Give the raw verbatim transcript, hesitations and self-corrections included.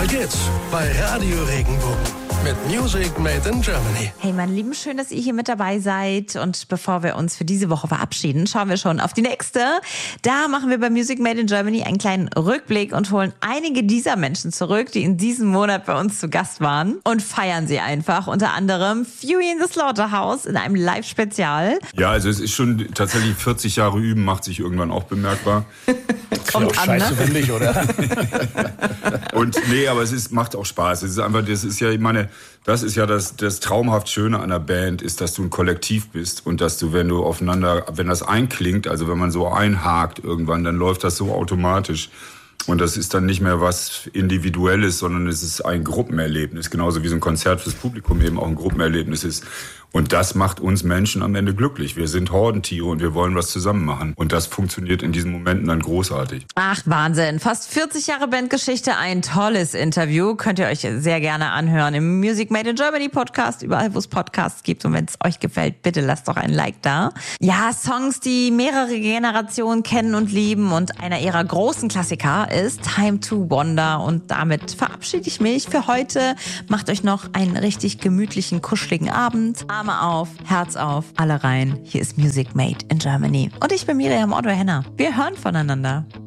Weiter geht's bei Radio Regenbogen mit Music Made in Germany. Hey meine Lieben, schön, dass ihr hier mit dabei seid. Und bevor wir uns für diese Woche verabschieden, schauen wir schon auf die nächste. Da machen wir bei Music Made in Germany einen kleinen Rückblick und holen einige dieser Menschen zurück, die in diesem Monat bei uns zu Gast waren, und feiern sie einfach. Unter anderem Fury in the Slaughterhouse in einem Live-Spezial. Ja, also es ist schon tatsächlich vierzig Jahre üben, macht sich irgendwann auch bemerkbar. Kommt ja, an, scheiße, ne? wenn nicht, oder? Und nee, aber es ist, macht auch Spaß. Es ist einfach, das ist ja, ich meine, das ist ja das, das traumhaft Schöne an der Band, ist, dass du ein Kollektiv bist und dass du, wenn du aufeinander, wenn das einklingt, also wenn man so einhakt irgendwann, dann läuft das so automatisch. Und das ist dann nicht mehr was Individuelles, sondern es ist ein Gruppenerlebnis. Genauso wie so ein Konzert fürs Publikum eben auch ein Gruppenerlebnis ist. Und das macht uns Menschen am Ende glücklich. Wir sind Hordentiere und wir wollen was zusammen machen. Und das funktioniert in diesen Momenten dann großartig. Ach, Wahnsinn. Fast vierzig Jahre Bandgeschichte, ein tolles Interview. Könnt ihr euch sehr gerne anhören im Music Made in Germany Podcast, überall, wo es Podcasts gibt. Und wenn es euch gefällt, bitte lasst doch ein Like da. Ja, Songs, die mehrere Generationen kennen und lieben. Und einer ihrer großen Klassiker ist Time to Wonder. Und damit verabschiede ich mich für heute. Macht euch noch einen richtig gemütlichen, kuscheligen Abend. Arme auf, Herz auf, alle rein. Hier ist Music Made in Germany. Und ich bin Miriam Otto Henner. Wir hören voneinander.